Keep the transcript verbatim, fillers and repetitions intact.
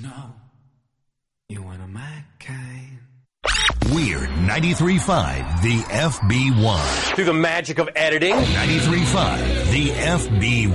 know you're one of my kind. We're ninety-three point five, the F B one. Through the magic of editing. ninety-three point five, the F B